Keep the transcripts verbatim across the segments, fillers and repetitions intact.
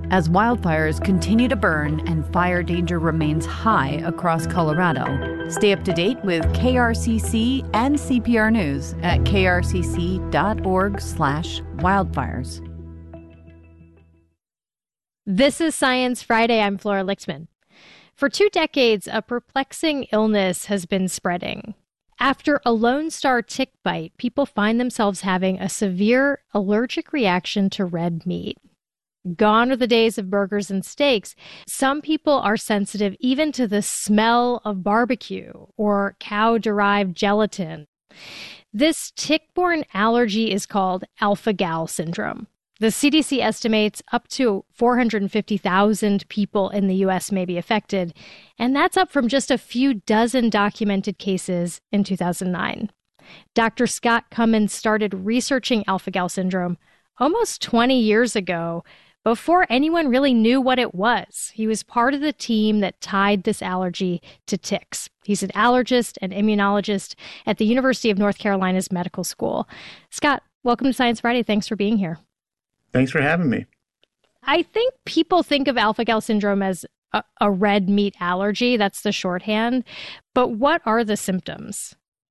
As wildfires continue to burn and fire danger remains high across Colorado. Stay up to date with K R C C and C P R News at k r c c dot org slash wildfires. This is Science Friday. I'm Flora Lichtman. For two decades, a perplexing illness has been spreading. After a Lone Star tick bite, people find themselves having a severe allergic reaction to red meat. Gone are the days of burgers and steaks. Some people are sensitive even to the smell of barbecue or cow-derived gelatin. This tick-borne allergy is called alpha-gal syndrome. The C D C estimates up to four hundred fifty thousand people in the U S may be affected, and that's up from just a few dozen documented cases in two thousand nine. Doctor Scott Cummins started researching alpha-gal syndrome almost twenty years ago, before anyone really knew what it was. He was part of the team that tied this allergy to ticks. He's an allergist and immunologist at the University of North Carolina's Medical School. Scott, welcome to Science Friday. Thanks for being here. Thanks for having me. I think people think of alpha-gal syndrome as a, a red meat allergy. That's the shorthand. But what are the symptoms?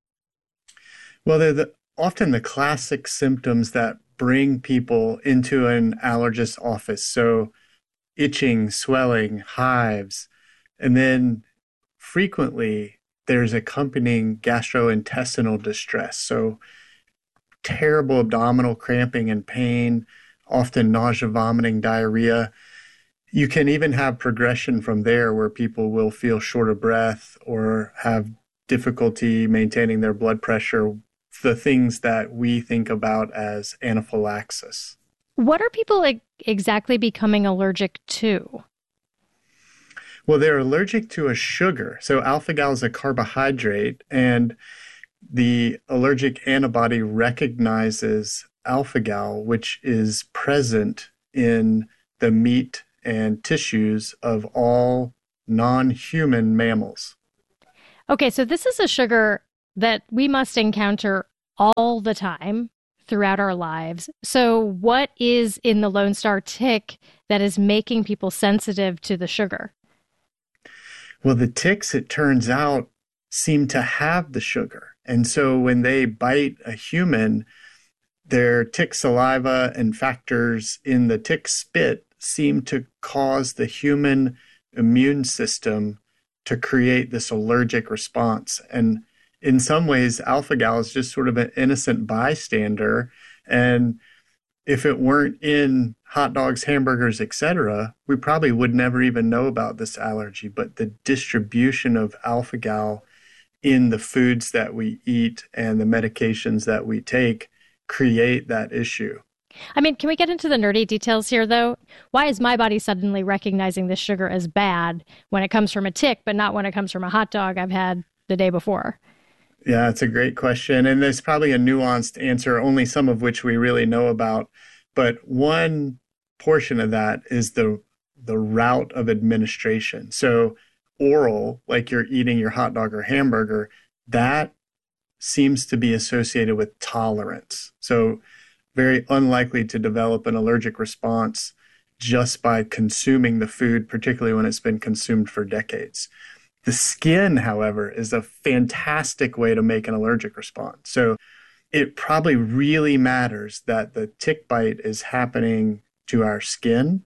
Well, they're the, often the classic symptoms that bring people into an allergist's office. So itching, swelling, hives, and then frequently there's accompanying gastrointestinal distress. So terrible abdominal cramping and pain, often nausea, vomiting, diarrhea. You can even have progression from there where people will feel short of breath or have difficulty maintaining their blood pressure, the things that we think about as anaphylaxis. What are people e- exactly becoming allergic to? Well, they're allergic to a sugar. So alpha-gal is a carbohydrate, and the allergic antibody recognizes alpha-gal, which is present in the meat and tissues of all non-human mammals. Okay, so this is a sugar that we must encounter all the time throughout our lives. So what is in the Lone Star tick that is making people sensitive to the sugar? Well, the ticks, it turns out, seem to have the sugar. And so when they bite a human, their tick saliva and factors in the tick spit seem to cause the human immune system to create this allergic response. And in some ways, alpha-gal is just sort of an innocent bystander. And if it weren't in hot dogs, hamburgers, et cetera, we probably would never even know about this allergy. But the distribution of alpha-gal in the foods that we eat and the medications that we take create that issue. I mean, can we get into the nerdy details here, though? Why is my body suddenly recognizing this sugar as bad when it comes from a tick, but not when it comes from a hot dog I've had the day before? Yeah, it's a great question. And there's probably a nuanced answer, only some of which we really know about. But one portion of that is the the route of administration. So oral, like you're eating your hot dog or hamburger, that seems to be associated with tolerance. So very unlikely to develop an allergic response just by consuming the food, particularly when it's been consumed for decades. The skin, however, is a fantastic way to make an allergic response. So it probably really matters that the tick bite is happening to our skin.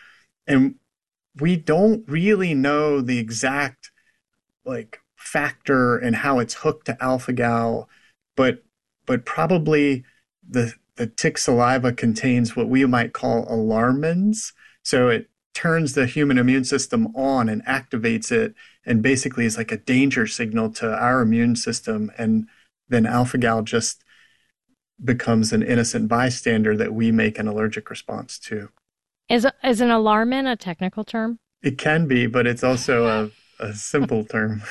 And we don't really know the exact like factor and how it's hooked to alpha-gal, but but probably the the tick saliva contains what we might call alarmins. So it turns the human immune system on and activates it, and basically is like a danger signal to our immune system. And then alpha-gal just becomes an innocent bystander that we make an allergic response to. Is, is an alarmin a technical term? It can be, but it's also a, a simple term.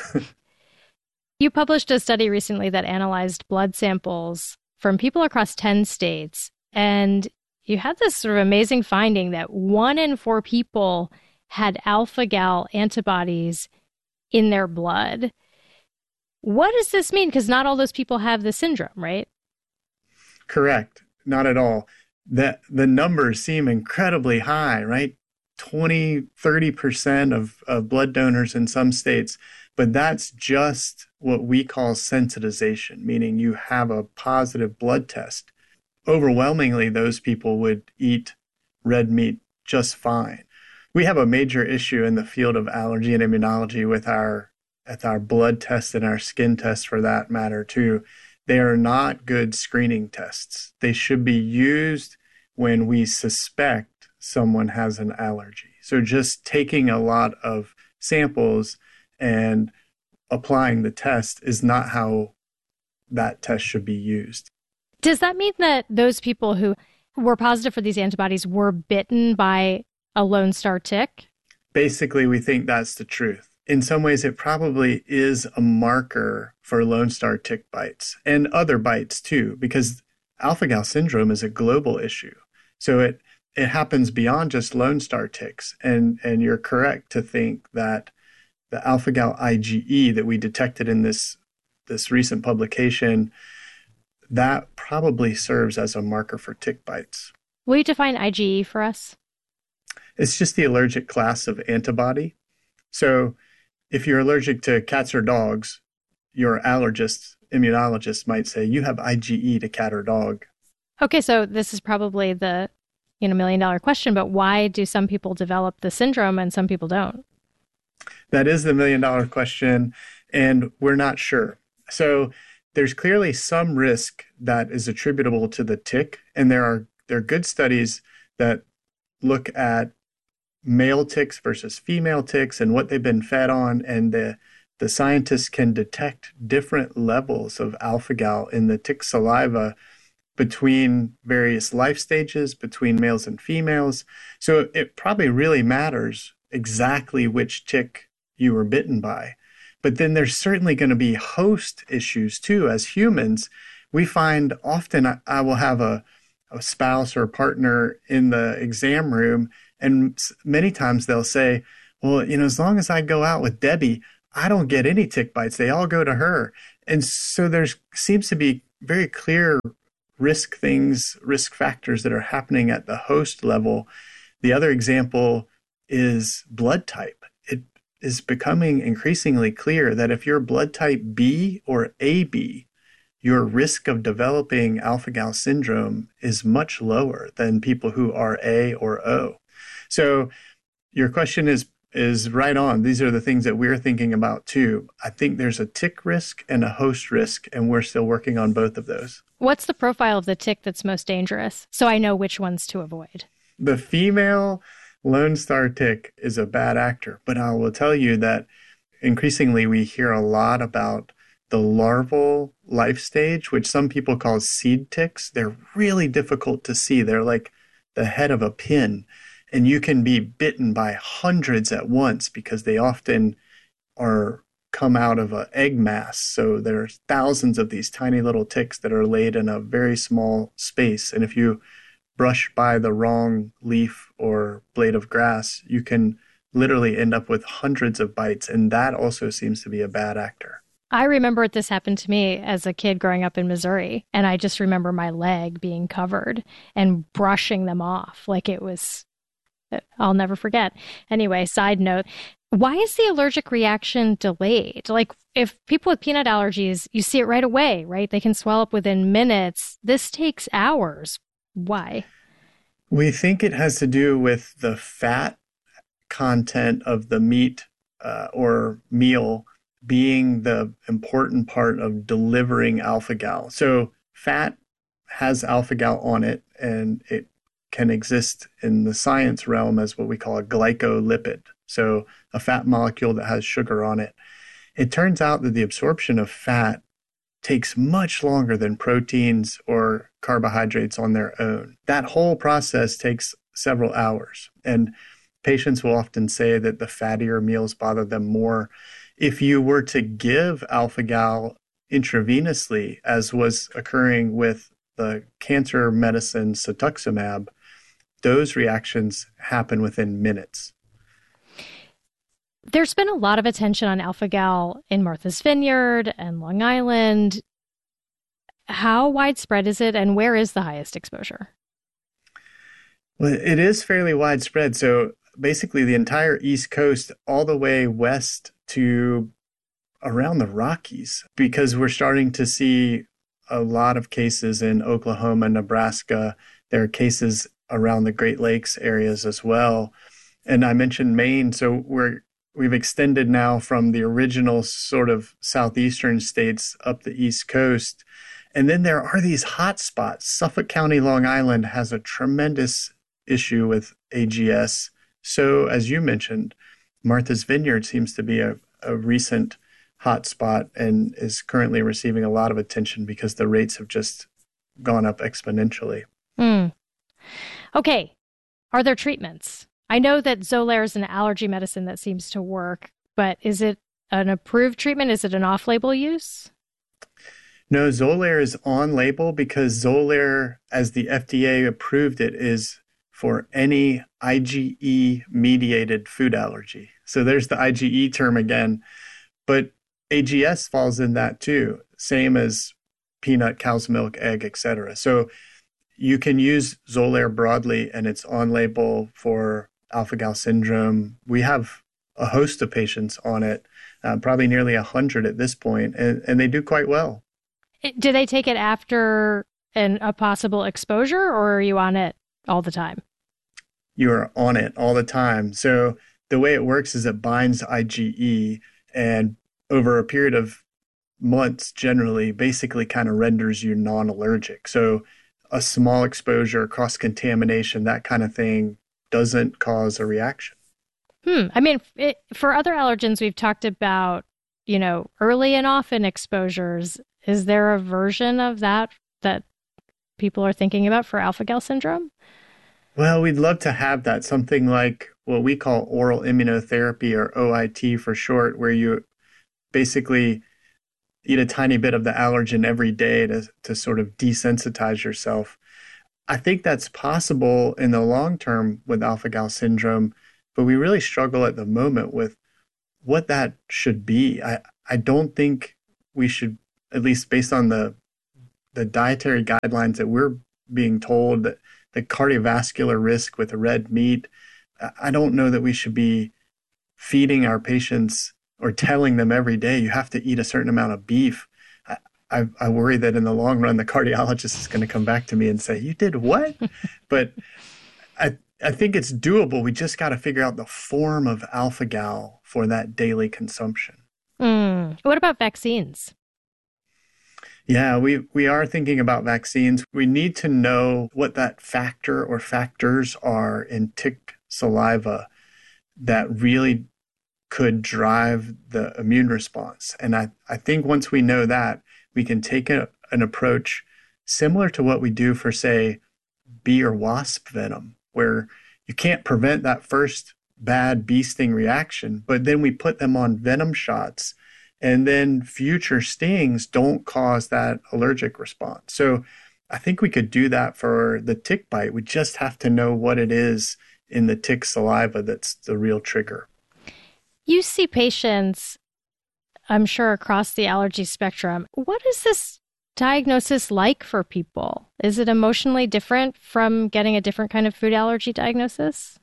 You published a study recently that analyzed blood samples from people across ten states, and you had this sort of amazing finding that one in four people had alpha-gal antibodies in their blood. What does this mean? Because not all those people have the syndrome, right? Correct. Not at all. The, the numbers seem incredibly high, right? twenty, thirty percent of, of blood donors in some states, but that's just what we call sensitization, meaning you have a positive blood test. Overwhelmingly, those people would eat red meat just fine. We have a major issue in the field of allergy and immunology with our, with our blood tests and our skin tests for that matter too. They are not good screening tests. They should be used when we suspect someone has an allergy. So just taking a lot of samples and applying the test is not how that test should be used. Does that mean that those people who were positive for these antibodies were bitten by a Lone Star tick? Basically, we think that's the truth. In some ways, it probably is a marker for Lone Star tick bites and other bites too, because alpha-gal syndrome is a global issue. So it it happens beyond just Lone Star ticks. And, and you're correct to think that the alpha-gal IgE that we detected in this, this recent publication, that probably serves as a marker for tick bites. Will you define IgE for us? It's just the allergic class of antibody. So if you're allergic to cats or dogs, your allergist, immunologist might say, you have IgE to cat or dog. Okay, so this is probably the you know million dollar question, but why do some people develop the syndrome and some people don't? That is the million dollar question, and we're not sure. So there's clearly some risk that is attributable to the tick, and there are there are good studies that look at male ticks versus female ticks and what they've been fed on, and the the scientists can detect different levels of alpha-gal in the tick saliva between various life stages, between males and females. So it probably really matters exactly which tick you were bitten by. But then there's certainly going to be host issues too. As humans, we find often I, I will have a, a spouse or a partner in the exam room, and many times they'll say, well, you know, as long as I go out with Debbie, I don't get any tick bites. They all go to her. And so there seems to be very clear risk things, risk factors that are happening at the host level. The other example is blood type. It is becoming increasingly clear that if you're blood type B or A B, your risk of developing alpha-gal syndrome is much lower than people who are A or O. So your question is is right on. These are the things that we're thinking about too. I think there's a tick risk and a host risk, and we're still working on both of those. What's the profile of the tick that's most dangerous, so I know which ones to avoid? The female Lone Star tick is a bad actor, but I will tell you that increasingly we hear a lot about the larval life stage, which some people call seed ticks. They're really difficult to see. They're like the head of a pin. And you can be bitten by hundreds at once because they often are come out of an egg mass. So there's thousands of these tiny little ticks that are laid in a very small space. And if you brush by the wrong leaf or blade of grass, you can literally end up with hundreds of bites. And that also seems to be a bad actor. I remember this happened to me as a kid growing up in Missouri. And I just remember my leg being covered and brushing them off like it was... I'll never forget. Anyway, side note, why is the allergic reaction delayed? Like if people with peanut allergies, you see it right away, right? They can swell up within minutes. This takes hours. Why? We think it has to do with the fat content of the meat uh, or meal being the important part of delivering alpha-gal. So fat has alpha-gal on it, and it can exist in the science realm as what we call a glycolipid, so a fat molecule that has sugar on it. It turns out that the absorption of fat takes much longer than proteins or carbohydrates on their own. That whole process takes several hours, and patients will often say that the fattier meals bother them more. If you were to give alpha-gal intravenously, as was occurring with the cancer medicine cetuximab, those reactions happen within minutes. There's been a lot of attention on alpha-gal in Martha's Vineyard and Long Island. How widespread is it, and where is the highest exposure? Well, it is fairly widespread. So basically the entire East Coast all the way west to around the Rockies, because we're starting to see a lot of cases in Oklahoma, Nebraska. There are cases around the Great Lakes areas as well. And I mentioned Maine, so we're we've extended now from the original sort of southeastern states up the East Coast. And then there are these hot spots. Suffolk County, Long Island has a tremendous issue with A G S. So as you mentioned, Martha's Vineyard seems to be a, a recent hot spot and is currently receiving a lot of attention because the rates have just gone up exponentially. Mm. Okay. Are there treatments? I know that Xolair is an allergy medicine that seems to work, but is it an approved treatment? Is it an off-label use? No, Xolair is on label because Xolair, as the F D A approved it, is for any IgE-mediated food allergy. So there's the IgE term again, but A G S falls in that too, same as peanut, cow's milk, egg, et cetera. So you can use Xolair broadly, and it's on label for alpha-gal syndrome. We have a host of patients on it, uh, probably nearly one hundred at this point, and, and they do quite well. Do they take it after an, a possible exposure, or are you on it all the time? You are on it all the time. So the way it works is it binds IgE, and over a period of months, generally, basically kind of renders you non-allergic. So a small exposure, cross-contamination, that kind of thing doesn't cause a reaction. Hmm. I mean, it, for other allergens, we've talked about, you know, early and often exposures. Is there a version of that that people are thinking about for alpha-gal syndrome? Well, we'd love to have that, something like what we call oral immunotherapy, or O I T for short, where you basically eat a tiny bit of the allergen every day to, to sort of desensitize yourself. I think that's possible in the long term with alpha-gal syndrome, but we really struggle at the moment with what that should be. I, I don't think we should, at least based on the the dietary guidelines that we're being told, that the cardiovascular risk with red meat, I don't know that we should be feeding our patients or telling them every day, you have to eat a certain amount of beef. I, I, I worry that in the long run, the cardiologist is going to come back to me and say, you did what? But I, I think it's doable. We just got to figure out the form of alpha-gal for that daily consumption. Mm. What about vaccines? Yeah, we, we are thinking about vaccines. We need to know what that factor or factors are in tick saliva that really could drive the immune response. And I, I think once we know that, we can take a, an approach similar to what we do for, say, bee or wasp venom, where you can't prevent that first bad bee sting reaction, but then we put them on venom shots, and then future stings don't cause that allergic response. So I think we could do that for the tick bite. We just have to know what it is in the tick saliva that's the real trigger. You see patients, I'm sure, across the allergy spectrum. What is this diagnosis like for people? Is it emotionally different from getting a different kind of food allergy diagnosis?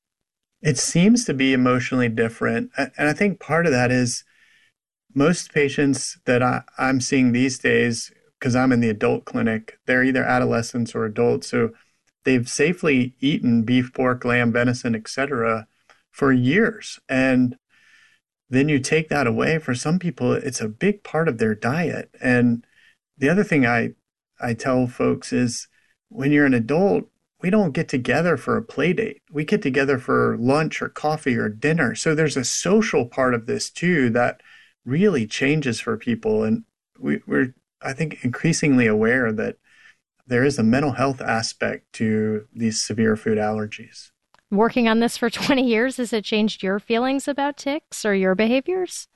It seems to be emotionally different. And I think part of that is most patients that I, I'm seeing these days, because I'm in the adult clinic, they're either adolescents or adults. So they've safely eaten beef, pork, lamb, venison, et cetera for years. And then you take that away. For some people, it's a big part of their diet. And the other thing I, I tell folks is when you're an adult, we don't get together for a play date. We get together for lunch or coffee or dinner. So there's a social part of this too that really changes for people. And we, we're, I think, increasingly aware that there is a mental health aspect to these severe food allergies. Working on this for twenty years, has it changed your feelings about ticks or your behaviors?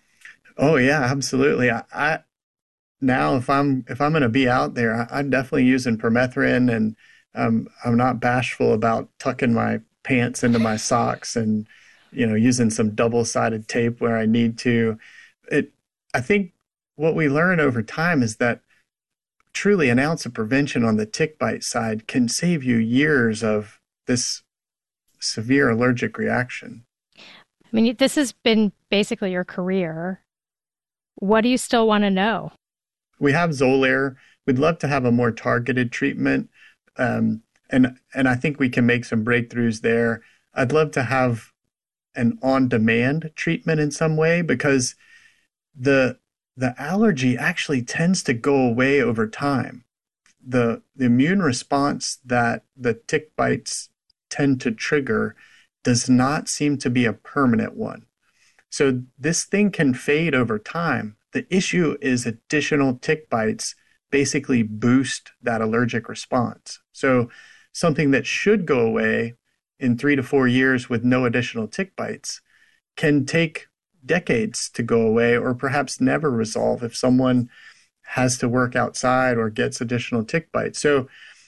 Oh yeah, absolutely. I, I now if I'm if I'm going to be out there, I, I'm definitely using permethrin, and um, I'm not bashful about tucking my pants into my socks and, you know, using some double-sided tape where I need to. It, I think what we learn over time is that truly an ounce of prevention on the tick bite side can save you years of this severe allergic reaction. I mean, this has been basically your career. What do you still want to know? We have Xolair. We'd love to have a more targeted treatment. Um, and, and I think we can make some breakthroughs there. I'd love to have an on-demand treatment in some way, because the the allergy actually tends to go away over time. The, the immune response that the tick bites tend to trigger does not seem to be a permanent one. So this thing can fade over time. The issue is additional tick bites basically boost that allergic response. So something that should go away in three to four years with no additional tick bites can take decades to go away, or perhaps never resolve if someone has to work outside or gets additional tick bites. So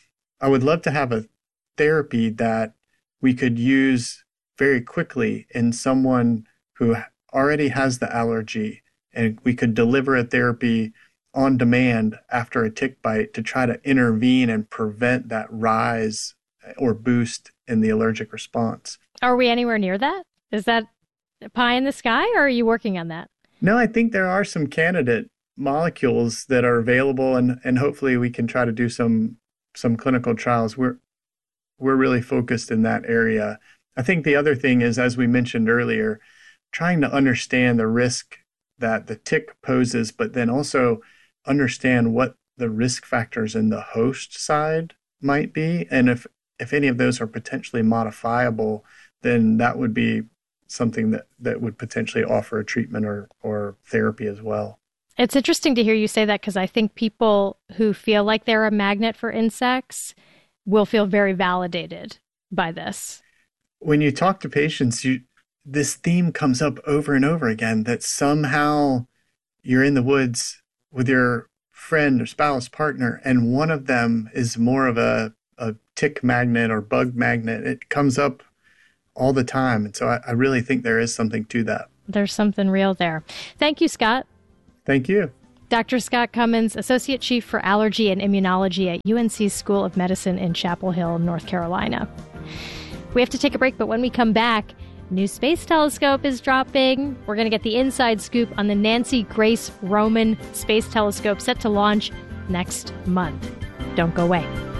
I would love to have a therapy that we could use very quickly in someone who already has the allergy, and we could deliver a therapy on demand after a tick bite to try to intervene and prevent that rise or boost in the allergic response. Are we anywhere near that? Is that pie in the sky, or are you working on that? No, I think there are some candidate molecules that are available, and, and hopefully we can try to do some some clinical trials. We're we're really focused in that area. I think the other thing is, as we mentioned earlier, trying to understand the risk that the tick poses, but then also understand what the risk factors in the host side might be. And if, if any of those are potentially modifiable, then that would be something that, that would potentially offer a treatment or, or therapy as well. It's interesting to hear you say that, because I think people who feel like they're a magnet for insects will feel very validated by this. When you talk to patients, you, this theme comes up over and over again, that somehow you're in the woods with your friend or spouse, partner, and one of them is more of a, a tick magnet or bug magnet. It comes up all the time. And so I, I really think there is something to that. There's something real there. Thank you, Scott. Thank you. Doctor Scott Cummins, Associate Chief for Allergy and Immunology at U N C School of Medicine in Chapel Hill, North Carolina. We have to take a break, but when we come back, new space telescope is dropping. We're going to get the inside scoop on the Nancy Grace Roman Space Telescope, set to launch next month. Don't go away.